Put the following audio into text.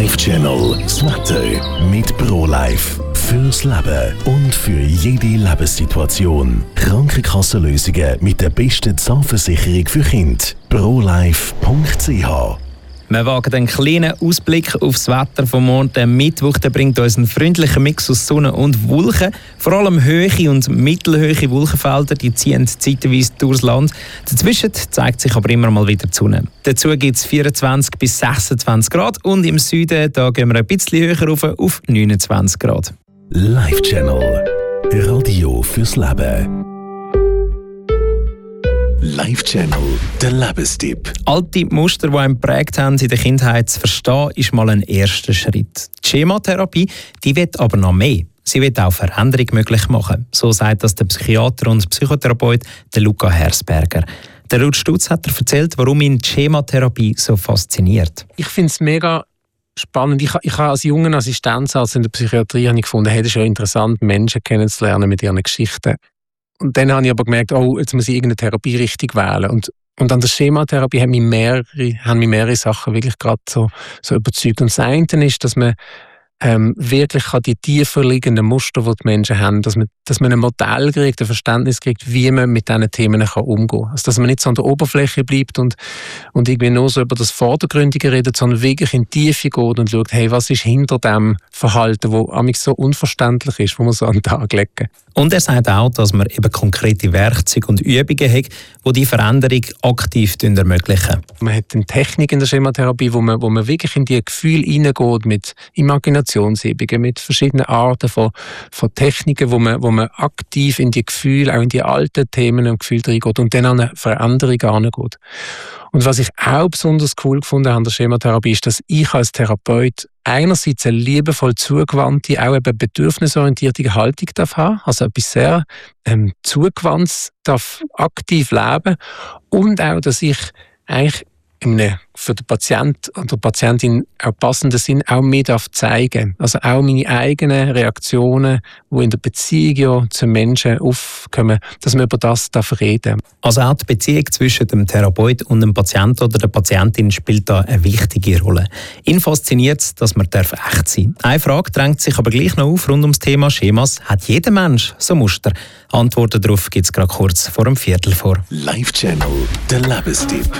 Live-Channel. Das Wetter mit ProLife. Fürs Leben und für jede Lebenssituation. Krankenkassenlösungen mit der besten Zahnversicherung für Kinder. ProLife.ch. Wir wagen einen kleinen Ausblick auf das Wetter vom Morgen. Der Mittwoch der bringt uns einen freundlichen Mix aus Sonne und Wolken. Vor allem hohe und mittelhohe Wolkenfelder, die ziehen zeitweise durchs Land. Dazwischen zeigt sich aber immer mal wieder die Sonne. Dazu gibt es 24 bis 26 Grad und im Süden da gehen wir ein bisschen höher rauf auf 29 Grad. Live-Channel. Radio fürs Leben. Live-Channel, der Lebenstipp. Alte Muster, die einen geprägt haben in der Kindheit zu verstehen, ist mal ein erster Schritt. Die Schematherapie, die will aber noch mehr. Sie will auch Veränderung möglich machen. So sagt das der Psychiater und Psychotherapeut der Luca Hersberger. Der Ruth Stutz hat erzählt, warum ihn die Schematherapie so fasziniert. Ich finde es mega spannend. Ich habe als junger Assistenzarzt in der Psychiatrie gefunden, hey, es ist ja interessant, Menschen kennenzulernen mit ihren Geschichten. Und dann habe ich aber gemerkt, jetzt muss ich irgendeine Therapierichtung wählen. Und an der Schematherapie haben mich mehrere Sachen wirklich gerade so überzeugt. Und das eine ist, dass man wirklich die tiefer liegenden Muster, die die Menschen haben, dass man ein Modell kriegt, ein Verständnis kriegt, wie man mit diesen Themen umgehen kann. Also, dass man nicht so an der Oberfläche bleibt und irgendwie nur so über das Vordergründige redet, sondern wirklich in die Tiefe geht und schaut, hey, was ist hinter dem Verhalten, das manchmal so unverständlich ist, wo man so an den Tag legen. Und er sagt auch, dass man eben konkrete Werkzeuge und Übungen hat, die die Veränderung aktiv ermöglichen. Man hat eine Technik in der Schematherapie, wo man wirklich in die Gefühle hineingeht, mit Imaginationsübungen, mit verschiedenen Arten von Techniken, wo man aktiv in die Gefühle, auch in die alten Themen und Gefühle reingeht und dann an eine Veränderung herangeht. Und was ich auch besonders cool gefunden habe an der Schematherapie, ist, dass ich als Therapeut einerseits eine liebevoll zugewandte, auch eben bedürfnisorientierte Haltung darf haben, also etwas sehr zugewandtes darf aktiv leben und auch, dass ich eigentlich für den Patient oder die Patientin auch passenden Sinn auch mehr zeigen. Also auch meine eigenen Reaktionen, die in der Beziehung ja zu Menschen aufkommen, dass man über das reden darf. Also auch die Beziehung zwischen dem Therapeut und dem Patienten oder der Patientin spielt da eine wichtige Rolle. Ihn fasziniert es, dass man echt sein darf. Eine Frage drängt sich aber gleich noch auf rund ums Thema Schemas. Hat jeder Mensch so Muster? Antworten darauf gibt es gerade kurz vor dem Viertel vor. Live-Channel, der Lebenstipp.